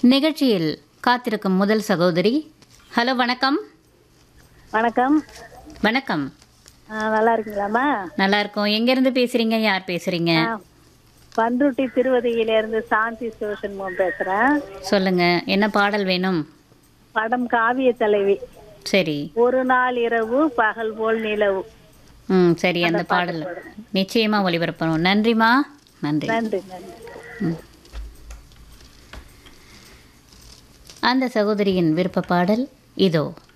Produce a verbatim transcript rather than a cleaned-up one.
நிகழ்ச்சியில் காத்திருக்கும் முதல் சகோதரி. ஹலோ, வணக்கம். வணக்கம். வணக்கம். ஆ, நல்லா இருக்கீங்களாம்மா? நல்லா இருக்கோம். எங்கேருந்து பேசுறீங்க? யார் பேசுறீங்க? ஆ, பண்ருட்டி திருவதியிலேருந்து சாந்தி சிவசண்முகம் பேசுறேன். சொல்லுங்க, என்ன பாடல் வேணும்? படம் காவிய தலைவி. சரி. ஒரு நாள் இரவு பகல் போல் நிலவு. ம் சரி, அந்த அந்த பாட்டு பாடல் போடுங்க. நிச்சயமா ஒளிபரப்பணும். நன்றிம்மா. நன்றி. நன்றி நன்றி. அந்த சகோதரியின் விருப்ப பாடல் இதோ.